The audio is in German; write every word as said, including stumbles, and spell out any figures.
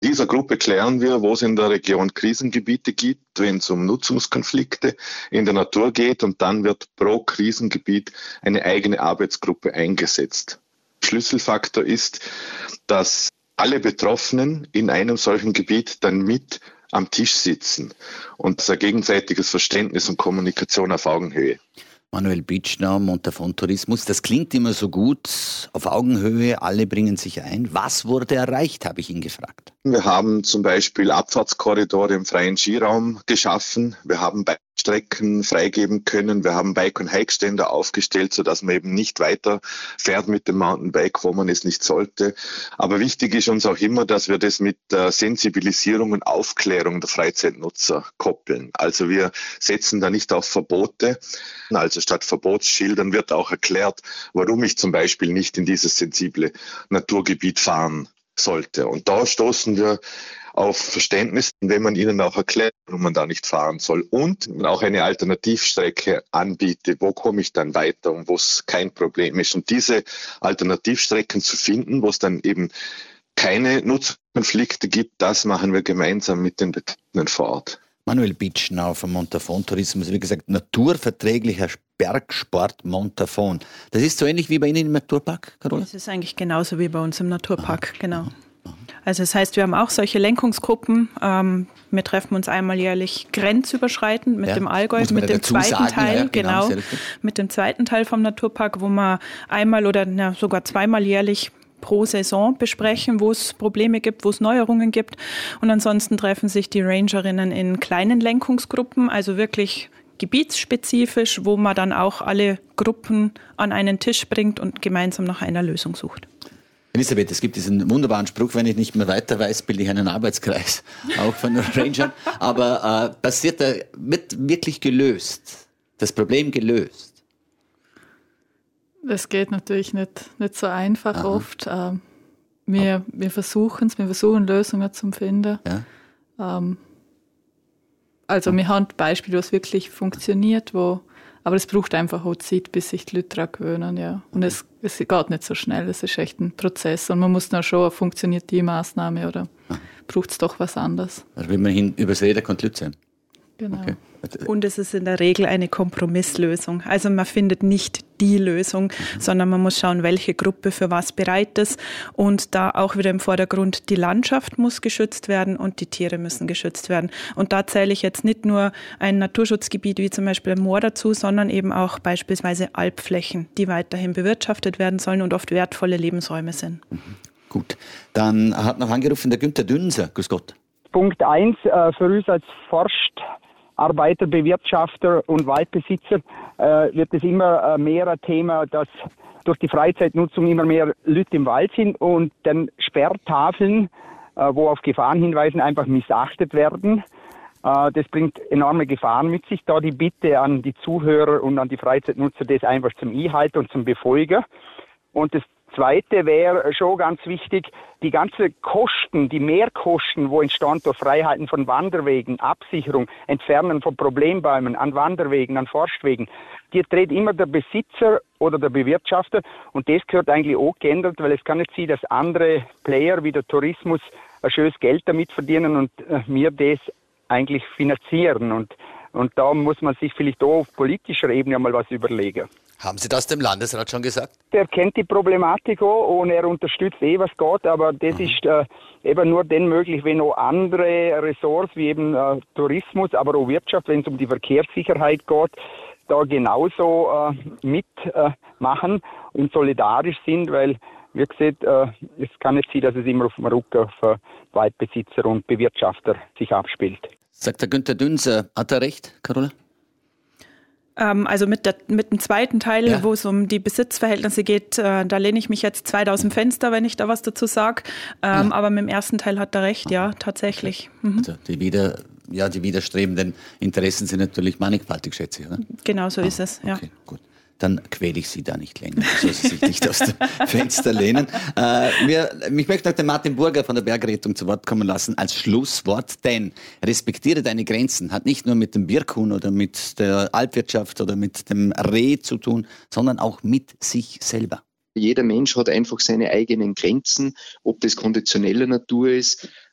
Dieser Gruppe klären wir, wo es in der Region Krisengebiete gibt, wenn es um Nutzungskonflikte in der Natur geht, und dann wird pro Krisengebiet eine eigene Arbeitsgruppe eingesetzt. Schlüsselfaktor ist, dass alle Betroffenen in einem solchen Gebiet dann mit am Tisch sitzen und ein gegenseitiges Verständnis und Kommunikation auf Augenhöhe. Manuel Bitschner, Montafon Tourismus, das klingt immer so gut, auf Augenhöhe, alle bringen sich ein. Was wurde erreicht, habe ich ihn gefragt. Wir haben zum Beispiel Abfahrtskorridore im freien Skiraum geschaffen. Wir haben Strecken freigeben können. Wir haben Bike- und Hike-Ständer aufgestellt, sodass man eben nicht weiter fährt mit dem Mountainbike, wo man es nicht sollte. Aber wichtig ist uns auch immer, dass wir das mit der Sensibilisierung und Aufklärung der Freizeitnutzer koppeln. Also wir setzen da nicht auf Verbote. Also statt Verbotsschildern wird auch erklärt, warum ich zum Beispiel nicht in dieses sensible Naturgebiet fahren sollte. Und da stoßen wir auf Verständnis, wenn man ihnen auch erklärt, warum man da nicht fahren soll, und auch eine Alternativstrecke anbietet, wo komme ich dann weiter und wo es kein Problem ist. Und diese Alternativstrecken zu finden, wo es dann eben keine Nutzkonflikte gibt, das machen wir gemeinsam mit den Betroffenen vor Ort. Manuel Bitschner vom Montafon Tourismus, wie gesagt, naturverträglicher Bergsport Montafon. Das ist so ähnlich wie bei Ihnen im Naturpark, Carola? Das ist eigentlich genauso wie bei uns im Naturpark, genau. Also das heißt, wir haben auch solche Lenkungsgruppen. Ähm, wir treffen uns einmal jährlich grenzüberschreitend mit ja, dem Allgäu, mit dem zweiten sagen, Teil, ja, genau, genau mit dem zweiten Teil vom Naturpark, wo wir einmal oder na, sogar zweimal jährlich pro Saison besprechen, wo es Probleme gibt, wo es Neuerungen gibt. Und ansonsten treffen sich die Rangerinnen in kleinen Lenkungsgruppen, also wirklich gebietsspezifisch, wo man dann auch alle Gruppen an einen Tisch bringt und gemeinsam nach einer Lösung sucht. Elisabeth, es gibt diesen wunderbaren Spruch, wenn ich nicht mehr weiter weiß, bilde ich einen Arbeitskreis, auch von den Rangern. Aber äh, passiert da, wird wirklich gelöst, das Problem gelöst? Das geht natürlich nicht, nicht so einfach Aha. oft. Ähm, wir, wir versuchen es, wir versuchen Lösungen zu finden. Ja. Ähm, also wir haben Beispiele, wo es wirklich funktioniert, wo aber es braucht einfach auch Zeit, bis sich die Leute daran gewöhnen. Ja. Und es, es geht nicht so schnell, es ist echt ein Prozess. Und man muss dann schon, funktioniert die Maßnahme oder braucht es doch was anderes. Also wenn man hin übers Reden kann, die Leute sein. Genau. Okay. Und es ist in der Regel eine Kompromisslösung. Also man findet nicht die Lösung, mhm. sondern man muss schauen, welche Gruppe für was bereit ist. Und da auch wieder im Vordergrund, die Landschaft muss geschützt werden und die Tiere müssen geschützt werden. Und da zähle ich jetzt nicht nur ein Naturschutzgebiet wie zum Beispiel ein Moor dazu, sondern eben auch beispielsweise Alpflächen, die weiterhin bewirtschaftet werden sollen und oft wertvolle Lebensräume sind. Mhm. Gut, dann hat noch angerufen der Günther Dünser. Grüß Gott. Punkt eins äh, für uns als Forstarbeiter, Bewirtschafter und Waldbesitzer äh, wird es immer äh, mehr ein Thema, dass durch die Freizeitnutzung immer mehr Leute im Wald sind und dann Sperrtafeln, äh, wo auf Gefahren hinweisen, einfach missachtet werden. Äh, das bringt enorme Gefahren mit sich. Da die Bitte an die Zuhörer und an die Freizeitnutzer, das einfach zum Einhalten und zum Befolgen. Und das Zweite wäre schon ganz wichtig, die ganzen Kosten, die Mehrkosten, wo entstehen durch Freihalten von Wanderwegen, Absicherung, Entfernen von Problembäumen an Wanderwegen, an Forstwegen, die trägt immer der Besitzer oder der Bewirtschafter und das gehört eigentlich auch geändert, weil es kann nicht sein, dass andere Player wie der Tourismus ein schönes Geld damit verdienen und äh, wir das eigentlich finanzieren und, und da muss man sich vielleicht auch auf politischer Ebene mal was überlegen. Haben Sie das dem Landesrat schon gesagt? Der kennt die Problematik auch und er unterstützt eh, was geht, aber das mhm. ist äh, eben nur dann möglich, wenn auch andere Ressorts wie eben äh, Tourismus, aber auch Wirtschaft, wenn es um die Verkehrssicherheit geht, da genauso äh, mitmachen äh, und solidarisch sind, weil, wie gesagt, äh, es kann nicht sein, dass es immer auf dem Rücken von Waldbesitzer und Bewirtschafter sich abspielt. Sagt der Günther Dünser, hat er recht, Carola? Also mit, der, mit dem zweiten Teil, ja. wo es um die Besitzverhältnisse geht, äh, da lehne ich mich jetzt weit aus dem Fenster, wenn ich da was dazu sage. Ähm, ja. Aber mit dem ersten Teil hat er recht, ja, tatsächlich. Mhm. Also die, wieder, ja, die widerstrebenden Interessen sind natürlich mannigfaltig, schätze ich, oder? Genau so ah, ist es, ja. Okay, gut. Dann quäle ich Sie da nicht länger, so Sie sich nicht aus dem Fenster lehnen. Äh, wir, ich möchte noch den Martin Burger von der Bergrettung zu Wort kommen lassen als Schlusswort, denn respektiere deine Grenzen hat nicht nur mit dem Birkhuhn oder mit der Alpwirtschaft oder mit dem Reh zu tun, sondern auch mit sich selber. Jeder Mensch hat einfach seine eigenen Grenzen, ob das konditionelle Natur ist,